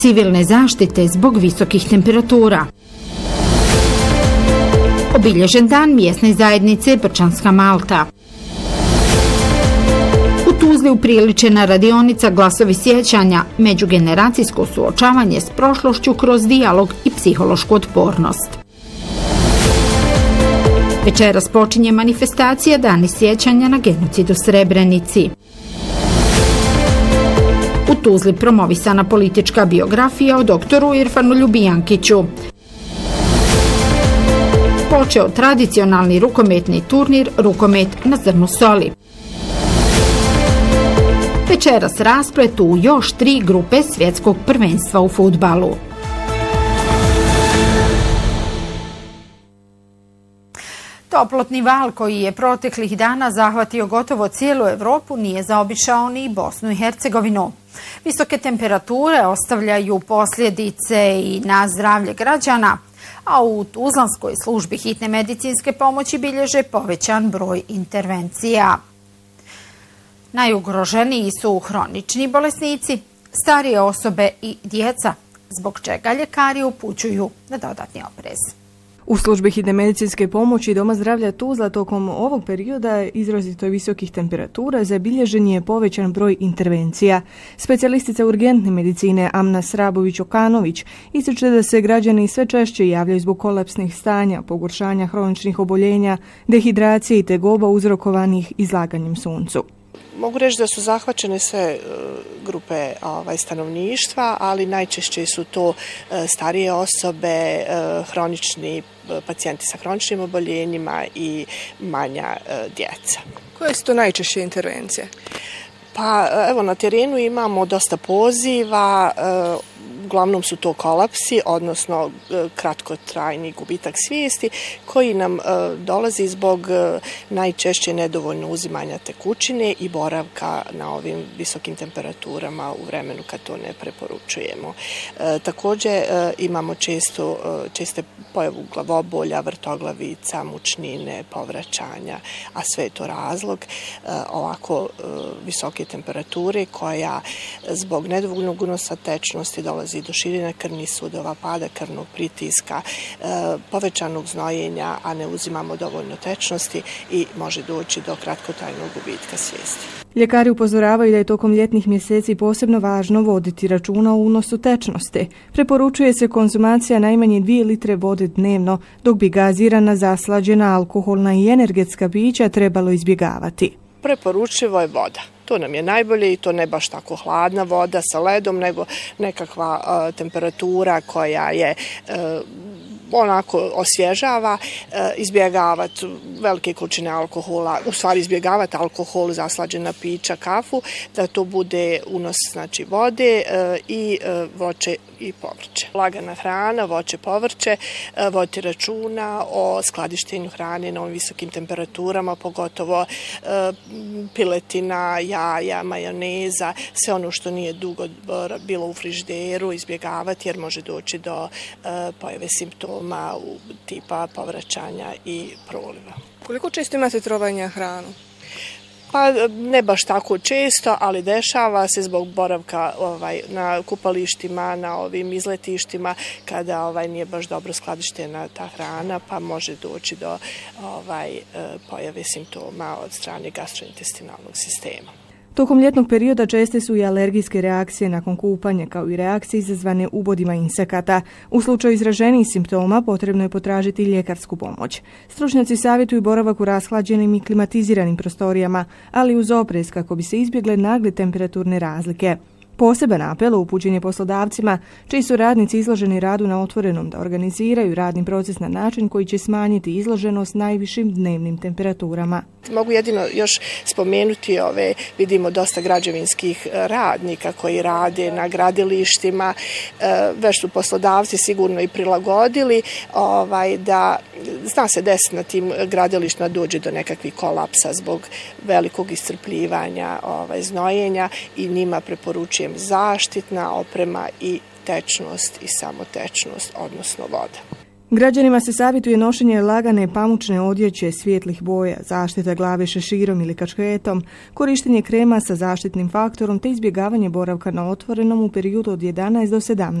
civilne zaštite zbog visokih temperatura. Obilježen dan mjesne zajednice Brčanska Malta. U Tuzli upriličena radionica Glasovi sjećanja, međugeneracijsko suočavanje s prošlošću kroz dijalog i psihološku otpornost. Večeras počinje manifestacija Dani sjećanja na genocid u Srebrenici. U Tuzli promovisana politička biografija o doktoru Irfanu Ljubijankiću. Počeo tradicionalni rukometni turnir Rukomet na zrnu soli. Večeras rasplet u još 3 grupe svjetskog prvenstva u fudbalu. Toplotni val koji je proteklih dana zahvatio gotovo cijelu Europu nije zaobišao ni Bosnu i Hercegovinu. Visoke temperature ostavljaju posljedice i na zdravlje građana, a u Tuzlanskoj službi hitne medicinske pomoći bilježe povećan broj intervencija. Najugroženiji su hronični bolesnici, starije osobe i djeca, zbog čega ljekari upućuju na dodatni oprez. U službi hitne medicinske pomoći Doma zdravlja Tuzla tokom ovog perioda izrazito visokih temperatura zabilježen je povećan broj intervencija. Specijalistica urgentne medicine Amna Srabović-Okanović ističe da se građani sve češće javljaju zbog kolapsnih stanja, pogoršanja hroničnih oboljenja, dehidracije i tegoba uzrokovanih izlaganjem suncu. Mogu reći da su zahvaćene sve grupe stanovništva, ali najčešće su to starije osobe, hronični pacijenti sa hroničnim oboljenjima i manja djeca. Koje su to najčešće intervencije? Pa evo, na terenu imamo dosta poziva, uglavnom su to kolapsi, odnosno kratkotrajni gubitak svijesti koji nam dolazi zbog najčešće nedovoljno uzimanja tekućine i boravka na ovim visokim temperaturama u vremenu kad to ne preporučujemo. Također imamo česte pojavu glavobolja, vrtoglavica, mučnine, povraćanja, a sve je to razlog ovako visoke temperature koja zbog nedovoljnog unosa tečnosti dolazi do širenja krvnih sudova, pada krvnog pritiska, povećanog znojenja, a ne uzimamo dovoljno tečnosti i može doći do kratkotrajnog gubitka svijesti. Ljekari upozoravaju da je tokom ljetnih mjeseci posebno važno voditi računa o unosu tečnosti. Preporučuje se konzumacija najmanje 2 litre vode dnevno, dok bi gazirana, zaslađena, alkoholna i energetska pića trebalo izbjegavati. Preporučivo je voda. To nam je najbolje i to ne baš tako hladna voda sa ledom, nego nekakva temperatura koja je onako osvježava, izbjegavati velike količine alkohola, u stvari izbjegavati alkohol, zaslađena pića, kafu, da to bude unos znači vode i voće i povrće. Lagana hrana, voće, povrće, voditi računa o skladištenju hrane na ovim visokim temperaturama, pogotovo piletina, jaja, majoneza, sve ono što nije dugo bilo u frižideru, izbjegavati jer može doći do pojave simptoma tipa povraćanja i proliva. Koliko često imate trovanja hranu? Pa ne baš tako često, ali dešava se zbog boravka na kupalištima, na ovim izletištima, kada nije baš dobro skladištena ta hrana, pa može doći do pojave simptoma od strane gastrointestinalnog sistema. Tokom ljetnog perioda česte su i alergijske reakcije nakon kupanja, kao i reakcije izazvane ubodima insekata. U slučaju izraženih simptoma potrebno je potražiti ljekarsku pomoć. Stručnjaci savjetuju boravak u rashlađenim i klimatiziranim prostorijama, ali uz oprez kako bi se izbjegle nagle temperaturne razlike. Poseban apel upućen je poslodavcima čiji su radnici izloženi radu na otvorenom da organiziraju radni proces na način koji će smanjiti izloženost najvišim dnevnim temperaturama. Mogu jedino još spomenuti vidimo dosta građevinskih radnika koji rade na gradilištima, već su poslodavci sigurno i prilagodili da zna se desiti na tim gradilištima dođe do nekakvih kolapsa zbog velikog iscrpljivanja znojenja i njima preporučujem zaštitna oprema i tečnost i samotečnost, odnosno voda. Građanima se savjetuje nošenje lagane pamučne odjeće svijetlih boja, zaštita glave šeširom ili kašketom, korištenje krema sa zaštitnim faktorom te izbjegavanje boravka na otvorenom u periodu od 11 do 17